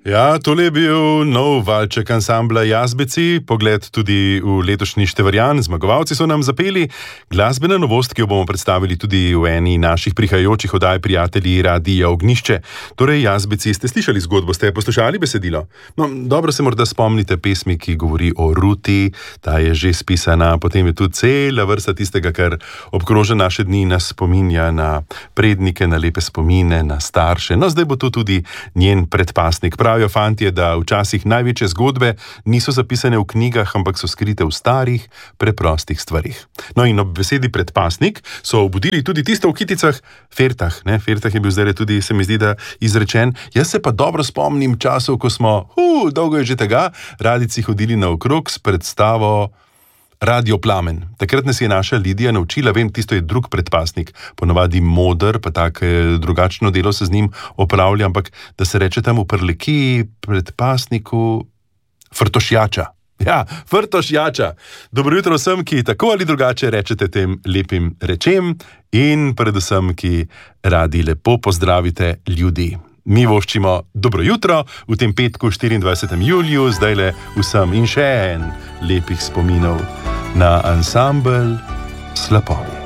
Ja, tole je bil nov valček ansambla Jazbeci, pogled tudi v letošnji Števarjan. Zmagovalci so nam zapeli glasbena novost, ki jo bomo predstavili tudi v eni naših prihajajočih oddaj Prijatelji Radia Ognjišče. Torej, Jazbeci, ste slišali zgodbo, ste poslušali besedilo? No, dobro se morda spomnite pesmi, ki govori o Ruti, ta je že spisana, potem je tu cela vrsta tistega, kar obkroža naše dni, nas spominja na prednike, na lepe spomine, na starše. No, zdaj bo tu tudi njen predpasnik. Pravijo fantje, da včasih največje zgodbe niso zapisane v knjigah, ampak so skrite v starih, preprostih stvarih. No in ob besedi predpasnik so obudili tudi tisto v kiticah Fertah. Fertah je bil zdaj tudi, se mi zdi, da izrečen. Jaz se pa dobro spomnim časov, ko smo, dolgo je že tega, radici hodili naokrog s predstavo Radio Plamen. Takrat nas je naša Lidija naučila, vem, tisto je drug predpasnik, ponovadi moder, pa tako drugačno delo se z njim opravlja, ampak da se reče tam v Prlekiji predpasniku frtošjača. Ja, frtošjača. Dobro jutro vsem, ki tako ali drugače rečete tem lepim rečem in predvsem, ki radi lepo pozdravite ljudi. Mi voščimo dobro jutro v tem petku 24. juliju, zdajle vsem in še en lepih spominov na ansambel Slapovi.